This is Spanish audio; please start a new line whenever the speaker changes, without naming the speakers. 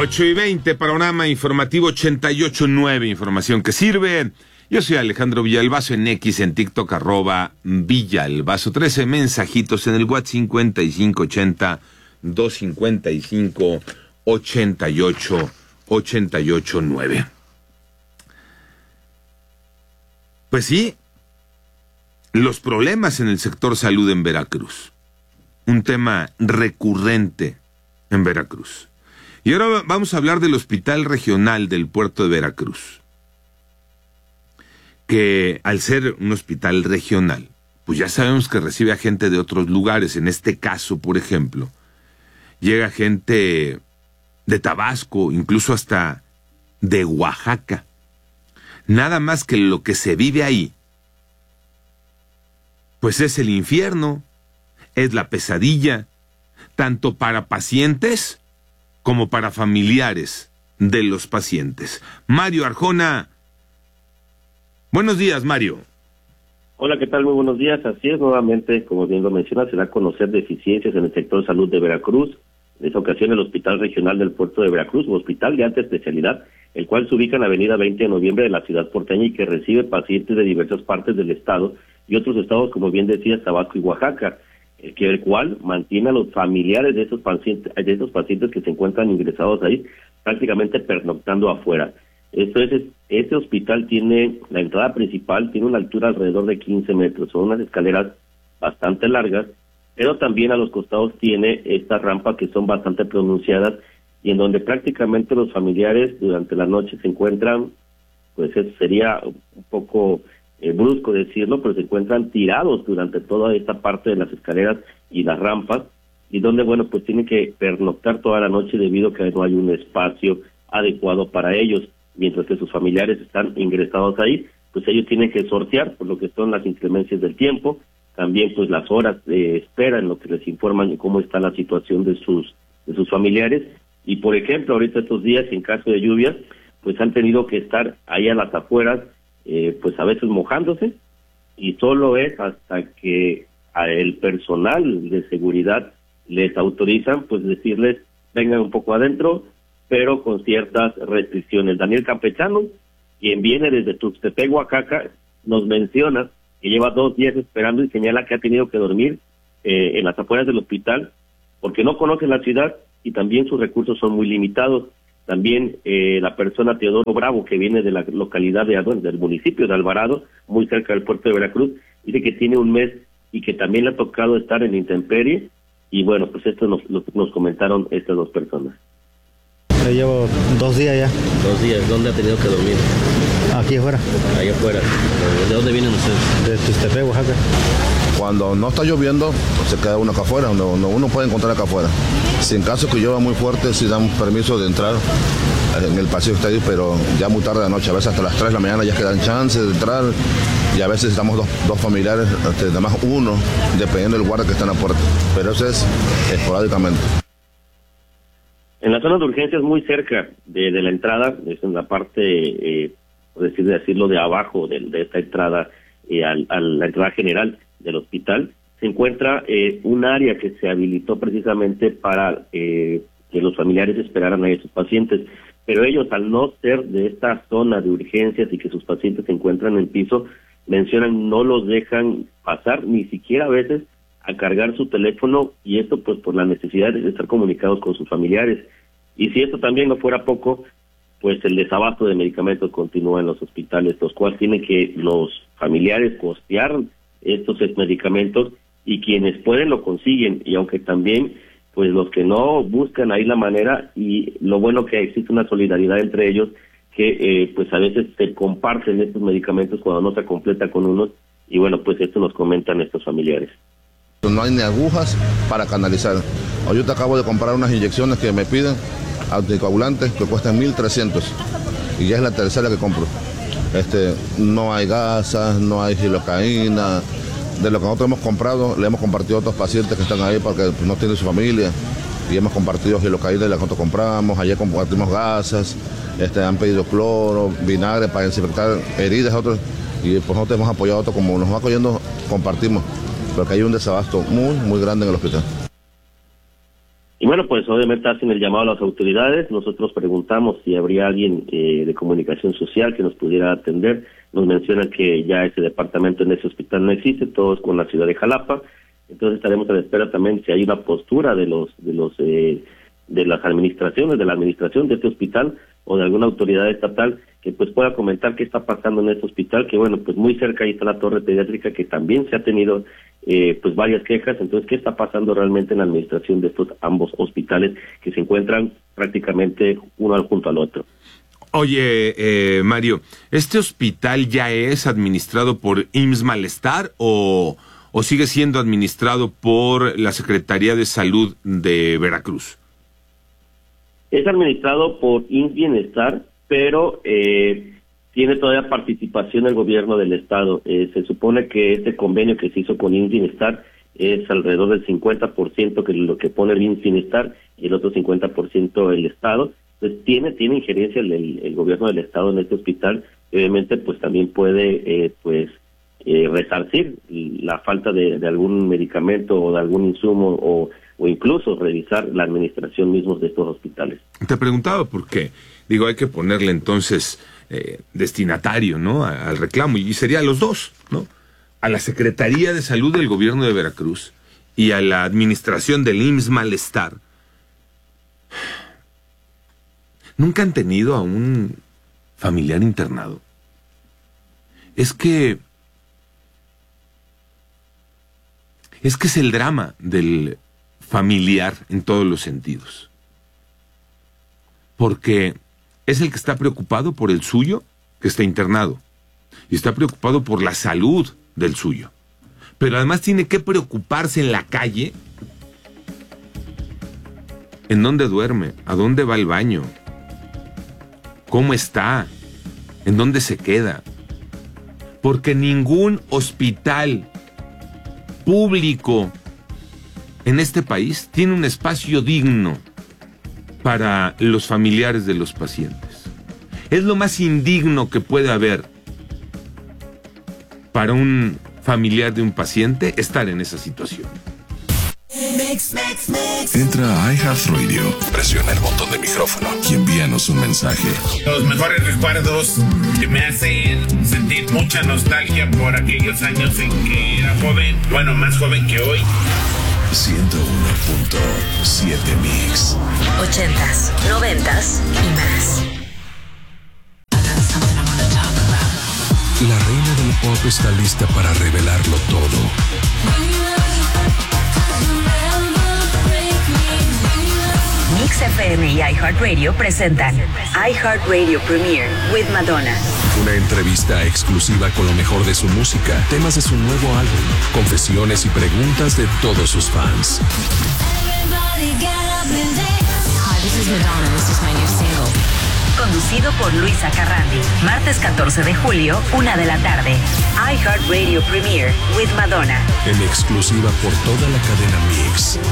8:20, panorama informativo 88.9, información que sirve. Yo soy Alejandro Villalbazo en X, en TikTok, @Villalbazo. 13 mensajitos en el WhatsApp 5580-255-8889. Pues sí, los problemas en el sector salud en Veracruz. Un tema recurrente en Veracruz. Y ahora vamos a hablar del Hospital Regional del Puerto de Veracruz, que al ser un hospital regional, pues ya sabemos que recibe a gente de otros lugares. En este caso, por ejemplo, llega gente de Tabasco, incluso hasta de Oaxaca. Nada más que lo que se vive ahí, pues es el infierno, es la pesadilla, tanto para pacientes como para familiares de los pacientes. Mario Arjona. Buenos días, Mario.
Hola, ¿qué tal? Muy buenos días. Así es, nuevamente, como bien lo menciona, se da a conocer deficiencias en el sector de salud de Veracruz. En esta ocasión, el Hospital Regional del Puerto de Veracruz, un hospital de alta especialidad, el cual se ubica en la avenida 20 de noviembre de la ciudad porteña y que recibe pacientes de diversas partes del estado y otros estados, como bien decías, Tabasco y Oaxaca, el cual mantiene a los familiares de esos pacientes que se encuentran ingresados ahí, prácticamente pernoctando afuera. Este hospital tiene, la entrada principal tiene una altura alrededor de 15 metros, son unas escaleras bastante largas, pero también a los costados tiene estas rampas que son bastante pronunciadas y en donde prácticamente los familiares durante la noche se encuentran, pues eso sería un poco brusco decirlo, pero se encuentran tirados durante toda esta parte de las escaleras y las rampas, y donde, bueno, pues tienen que pernoctar toda la noche debido a que no hay un espacio adecuado para ellos, mientras que sus familiares están ingresados ahí, pues ellos tienen que sortear por lo que son las inclemencias del tiempo, también pues las horas de espera en lo que les informan de cómo está la situación de sus familiares, y por ejemplo, ahorita estos días, en caso de lluvias, pues han tenido que estar ahí a las afueras, pues a veces mojándose, y solo es hasta que el personal de seguridad les autorizan, pues decirles, vengan un poco adentro, pero con ciertas restricciones. Daniel Campechano, quien viene desde Tuxtepec, Oaxaca, nos menciona que lleva 2 días esperando y señala que ha tenido que dormir en las afueras del hospital porque no conoce la ciudad y también sus recursos son muy limitados. También la persona Teodoro Bravo, que viene de la localidad del municipio de Alvarado, muy cerca del puerto de Veracruz, dice que tiene un mes y que también le ha tocado estar en intemperie, y bueno, pues esto nos comentaron estas dos personas.
Yo llevo 2 días ya.
2 días, ¿dónde ha tenido que dormir?
Aquí afuera.
Ahí afuera. ¿De dónde vienen ustedes?
De Tuxtepec, Oaxaca.
Cuando no está lloviendo, se queda uno acá afuera, uno puede encontrar acá afuera. Si en caso que llueva muy fuerte, sí dan permiso de entrar en el pasillo estadio, pero ya muy tarde de la noche, a veces hasta las 3 de la mañana ya quedan chances de entrar, y a veces estamos dos familiares, además uno, dependiendo del guardia que está en la puerta, pero eso es esporádicamente.
En la zona de urgencias, muy cerca de la entrada, es en la parte, por decirlo, de abajo de esta entrada, a la entrada general del hospital, se encuentra un área que se habilitó precisamente para que los familiares esperaran a esos pacientes, pero ellos, al no ser de esta zona de urgencias y que sus pacientes se encuentran en piso, mencionan no los dejan pasar, ni siquiera a veces a cargar su teléfono, y esto pues por la necesidad de estar comunicados con sus familiares. Y si esto también no fuera poco, pues el desabasto de medicamentos continúa en los hospitales, los cuales tienen que los familiares costear estos medicamentos, y quienes pueden lo consiguen, y aunque también pues los que no buscan ahí la manera, y lo bueno que existe una solidaridad entre ellos, que pues a veces se comparten estos medicamentos cuando no se completa con unos, y bueno, pues esto nos comentan estos familiares.
No hay ni agujas para canalizar. Ahorita acabo de comprar unas inyecciones que me piden, anticoagulantes, que cuestan 1,300, y ya es la tercera que compro. No hay gasas, no hay gilocaína. De lo que nosotros hemos comprado, le hemos compartido a otros pacientes que están ahí porque pues, no tienen su familia, y hemos compartido gilocaína de la que nosotros compramos. Ayer compartimos gasas, han pedido cloro, vinagre para desinfectar heridas, otros, y pues nosotros hemos apoyado a otros, como nos va cogiendo, compartimos, porque hay un desabasto muy, muy grande en el hospital.
Y bueno, pues pues obviamente hacen el llamado a las autoridades. Nosotros preguntamos si habría alguien de comunicación social que nos pudiera atender. Nos mencionan que ya ese departamento en ese hospital no existe, todo es con la ciudad de Jalapa. Entonces estaremos a la espera también si hay una postura de las administraciones, de la administración de este hospital o de alguna autoridad estatal que pues pueda comentar qué está pasando en este hospital, que bueno, pues muy cerca ahí está la torre pediátrica, que también se ha tenido pues varias quejas. Entonces, ¿qué está pasando realmente en la administración de estos ambos hospitales que se encuentran prácticamente uno junto al otro?
Oye, Mario, ¿este hospital ya es administrado por IMSS Malestar o sigue siendo administrado por la Secretaría de Salud de Veracruz?
Es administrado por IMSS Bienestar, pero tiene todavía participación el gobierno del estado. Se supone que este convenio que se hizo con IMSS Bienestar es alrededor del 50% que lo que pone el IMSS Bienestar y el otro 50% el estado. Entonces tiene injerencia el gobierno del estado en este hospital. Obviamente pues también puede resarcir la falta de algún medicamento o de algún insumo o incluso revisar la administración mismos de estos hospitales.
Te preguntaba por qué. Digo, hay que ponerle entonces destinatario, ¿no? Al reclamo, y sería a los dos, ¿no? A la Secretaría de Salud del Gobierno de Veracruz y a la administración del IMSS Malestar. ¿Nunca han tenido a un familiar internado? Es que es el drama del familiar en todos los sentidos. Porque es el que está preocupado por el suyo, que está internado, y está preocupado por la salud del suyo. Pero además tiene que preocuparse en la calle, en dónde duerme, a dónde va al baño, cómo está, en dónde se queda. Porque ningún hospital público en este país tiene un espacio digno para los familiares de los pacientes. Es lo más indigno que puede haber para un familiar de un paciente estar en esa situación.
Entra a iHeartRadio, presiona el botón de micrófono y envíanos un mensaje.
Los mejores recuerdos que me hacen sentir mucha nostalgia por aquellos años en que era joven, bueno, más joven que hoy.
101.7 Mix.
80s, 90s y más.
La reina del pop está lista para revelarlo todo.
Mix FM y iHeartRadio presentan iHeartRadio Premiere with Madonna.
Una entrevista exclusiva con lo mejor de su música, temas de su nuevo álbum, confesiones y preguntas de todos sus fans.
Hi, this is Madonna. This is my new single.
Conducido por Luisa Carrandi. Martes 14 de julio, 1 de la tarde. iHeartRadio Premiere with Madonna.
En exclusiva por toda la cadena Mix.